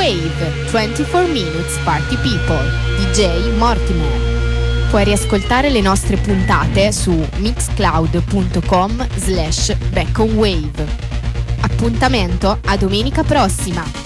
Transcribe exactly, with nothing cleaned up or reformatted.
Wave, ventiquattro Minutes Party People, D J Mortimer. Puoi riascoltare le nostre puntate su mixcloud.com slash backonwave. Appuntamento a domenica prossima!